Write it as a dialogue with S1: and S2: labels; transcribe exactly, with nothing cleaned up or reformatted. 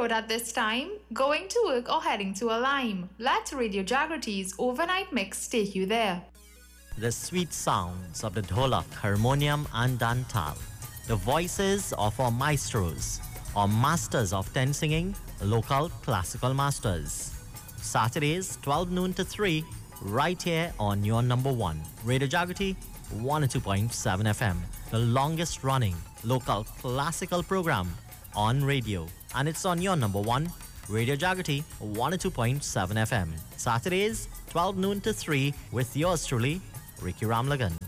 S1: road at this time? Going to work or heading to a lime? Let Radio Jagrity's overnight mix take you there.
S2: The sweet sounds of the dholak, harmonium and dantal. The voices of our maestros, our masters of ten singing, local classical masters. Saturdays, twelve noon to three, right here on your number one. Radio Jagrity, one oh two point seven F M. The longest running local classical program on radio. And it's on your number one, Radio Jagrity, one oh two point seven F M. Saturdays, twelve noon to three, with yours truly, Ricky Ramlagan.